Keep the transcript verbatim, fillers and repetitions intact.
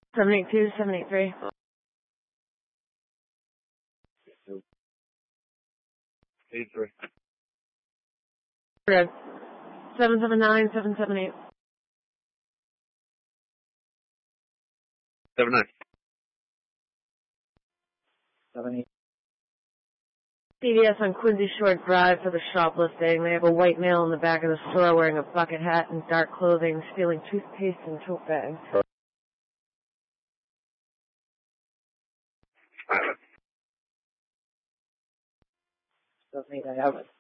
seven eight two, seven eight three. eight three. Good. seven seven nine, seven seven eight. seven nine. seven eight. C V S on Quincy Shore Drive for the shoplifting. They have a white male in the back of the store wearing a bucket hat and dark clothing, stealing toothpaste and tote bags. seven eight, I have it.